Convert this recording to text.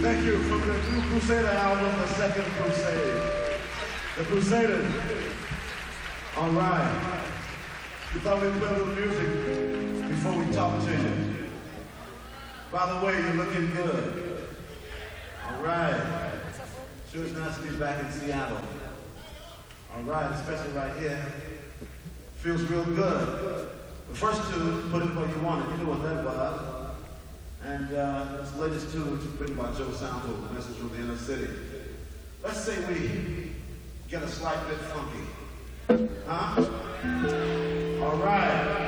Thank you from the new Crusader album, The Second Crusade. The Crusaders. All right. We thought we'd play a little music before we talk to you. By the way, you're looking good. All right. Sure it's nice to be back in Seattle. All right, especially right here. Feels real good. The first two, Put It Where You Want It, you know what that was. And this latest tune, which is written by Joe Sample, Message from the Inner City. Let's say we get a slight bit funky. Huh? All right.